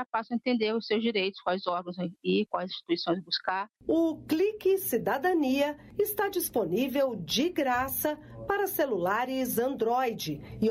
já passam a entender os seus direitos, quais órgãos e quais instituições buscar. O Clique Cidadania está disponível de graça para celulares Android e